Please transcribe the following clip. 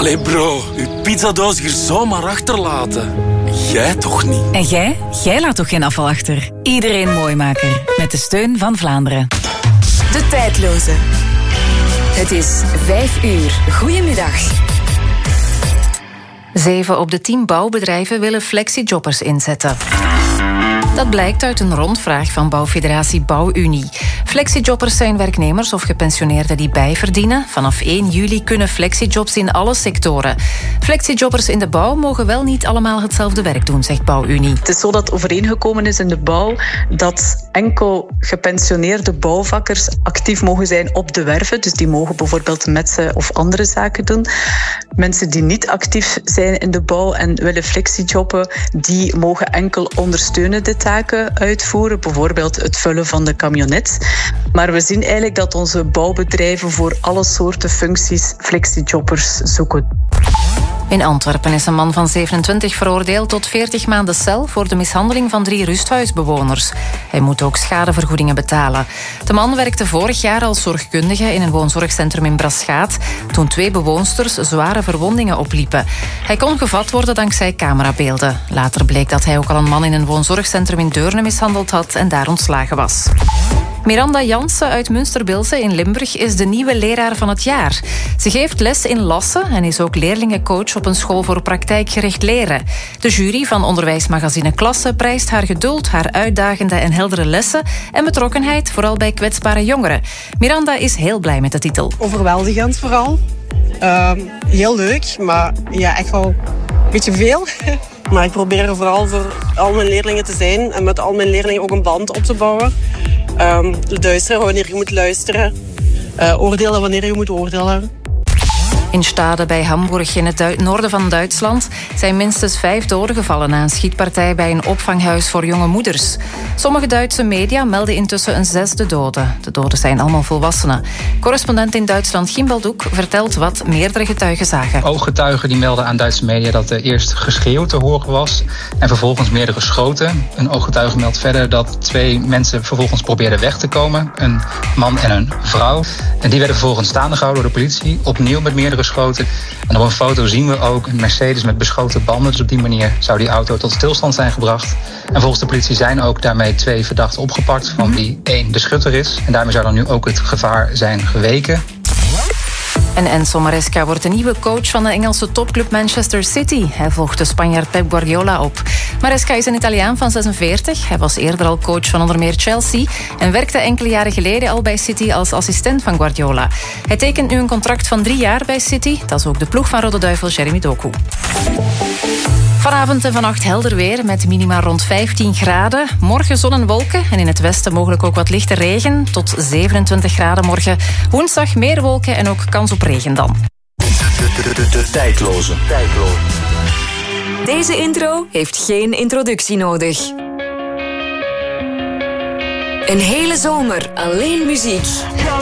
Allee bro, uw pizzadoos hier zomaar achterlaten. Jij toch niet? En jij? Jij laat toch geen afval achter? Iedereen Mooimaker. Met de steun van Vlaanderen. De Tijdloze. Het is 5:00. Goedemiddag. 7 op de 10 bouwbedrijven willen flexijobbers inzetten. Dat blijkt uit een rondvraag van bouwfederatie BouwUnie. Flexijobbers zijn werknemers of gepensioneerden die bijverdienen. Vanaf 1 juli kunnen flexijobs in alle sectoren. Flexijobbers in de bouw mogen wel niet allemaal hetzelfde werk doen, zegt BouwUnie. Het is zo dat overeengekomen is in de bouw dat enkel gepensioneerde bouwvakkers actief mogen zijn op de werven. Dus die mogen bijvoorbeeld metsen of andere zaken doen. Mensen die niet actief zijn in de bouw en willen flexijobben, die mogen enkel ondersteunende taken uitvoeren. Bijvoorbeeld het vullen van de camionet. Maar we zien eigenlijk dat onze bouwbedrijven voor alle soorten functies flexijobbers zoeken. In Antwerpen is een man van 27 veroordeeld tot 40 maanden cel voor de mishandeling van 3 rusthuisbewoners. Hij moet ook schadevergoedingen betalen. De man werkte vorig jaar als zorgkundige in een woonzorgcentrum in Braschaat, toen 2 bewoonsters zware verwondingen opliepen. Hij kon gevat worden dankzij camerabeelden. Later bleek dat hij ook al een man in een woonzorgcentrum in Deurne mishandeld had en daar ontslagen was. Miranda Jansen uit Münsterbilze in Limburg is de nieuwe leraar van het jaar. Ze geeft les in Lasse en is ook leerlingencoach op een school voor praktijkgericht leren. De jury van onderwijsmagazine Klasse prijst haar geduld, haar uitdagende en heldere lessen en betrokkenheid, vooral bij kwetsbare jongeren. Miranda is heel blij met de titel. Overweldigend vooral. Heel leuk, maar ja, echt wel een beetje veel. Maar ik probeer er vooral voor al mijn leerlingen te zijn en met al mijn leerlingen ook een band op te bouwen. Luisteren wanneer je moet luisteren. Oordelen wanneer je moet oordelen. In Stade bij Hamburg in het noorden van Duitsland zijn minstens 5 doden gevallen na een schietpartij bij een opvanghuis voor jonge moeders. Sommige Duitse media melden intussen een 6e dode. De doden zijn allemaal volwassenen. Correspondent in Duitsland Gimbal Doek vertelt wat meerdere getuigen zagen. Ooggetuigen die melden aan Duitse media dat er eerst geschreeuw te horen was en vervolgens meerdere schoten. Een ooggetuige meldt verder dat 2 mensen vervolgens probeerden weg te komen. Een man en een vrouw. En die werden vervolgens staande gehouden door de politie. Opnieuw met meerdere schoten. En op een foto zien we ook een Mercedes met beschoten banden. Dus op die manier zou die auto tot stilstand zijn gebracht. En volgens de politie zijn ook daarmee 2 verdachten opgepakt, van wie 1 de schutter is. En daarmee zou dan nu ook het gevaar zijn geweken. En Enzo Maresca wordt de nieuwe coach van de Engelse topclub Manchester City. Hij volgt de Spanjaard Pep Guardiola op. Maresca is een Italiaan van 46. Hij was eerder al coach van onder meer Chelsea en werkte enkele jaren geleden al bij City als assistent van Guardiola. Hij tekent nu een contract van 3 jaar bij City. Dat is ook de ploeg van Rode Duivel Jeremy Doku. Vanavond en vannacht helder weer met minima rond 15 graden. Morgen zon en wolken en in het westen mogelijk ook wat lichte regen. Tot 27 graden morgen. Woensdag meer wolken en ook kans op regen dan. De Tijdloze. Deze intro heeft geen introductie nodig. Een hele zomer alleen muziek.